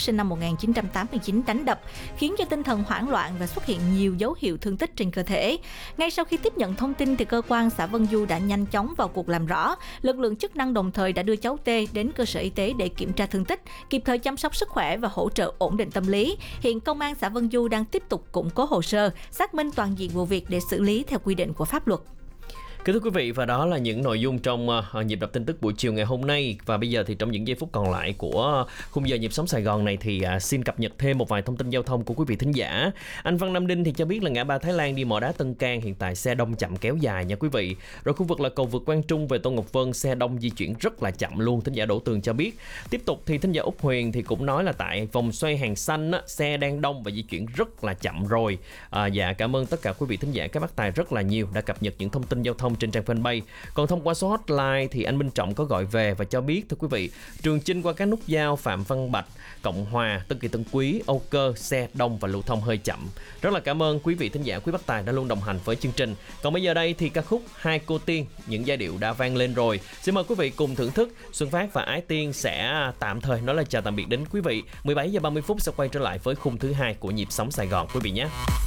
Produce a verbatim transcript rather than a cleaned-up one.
sinh năm một nghìn chín trăm tám mươi chín đánh đập, khiến cho tinh thần hoảng loạn và xuất hiện nhiều dấu hiệu thương tích trên cơ thể. Ngay sau khi tiếp nhận thông tin thì cơ quan xã Vân Du đã nhanh chóng vào cuộc làm rõ. Lực lượng chức năng đồng thời đã đưa cháu T đến cơ sở y tế để kiểm tra thương tích, kịp thời chăm sóc sức khỏe và hỗ trợ ổn định tâm lý. Hiện công an xã Vân Du đang tiếp tục củng cố hồ sơ, xác minh toàn diện vụ việc để xử lý theo quy định của pháp luật. Kính thưa quý vị, và đó là những nội dung trong uh, nhịp đập tin tức buổi chiều ngày hôm nay. Và bây giờ thì trong những giây phút còn lại của uh, khung giờ nhịp sống Sài Gòn này thì uh, xin cập nhật thêm một vài thông tin giao thông của quý vị thính giả. Anh Văn Nam Đinh thì cho biết là ngã ba Thái Lan đi Mỏ Đá Tân Cang hiện tại xe đông chậm kéo dài nha quý vị. Rồi khu vực là cầu vượt Quang Trung về Tô Ngọc Vân xe đông di chuyển rất là chậm luôn. Thính giả Đỗ Tường cho biết. Tiếp tục thì thính giả Úc Huyền thì cũng nói là tại vòng xoay Hàng Xanh á, xe đang đông và di chuyển rất là chậm rồi. À, dạ cảm ơn tất cả quý vị thính giả các bác tài rất là nhiều đã cập nhật những thông tin giao thông trên trang fanpage. Còn thông qua số hotline thì anh Minh Trọng có gọi về và cho biết thưa quý vị, Trường Chinh qua các nút giao Phạm Văn Bạch, Cộng Hòa, Tân Kỳ Tân Quý, Âu Cơ, xe đông và lưu thông hơi chậm. Rất là cảm ơn quý vị thính giả quý bác tài đã luôn đồng hành với chương trình. Còn bây giờ đây thì ca khúc Hai Cô Tiên, những giai điệu đã vang lên rồi. Xin mời quý vị cùng thưởng thức. Xuân Phát và Ái Tiên sẽ tạm thời nói lời chào tạm biệt đến quý vị. mười bảy giờ ba mươi phút sẽ quay trở lại với khung thứ hai của nhịp sống Sài Gòn quý vị nhé.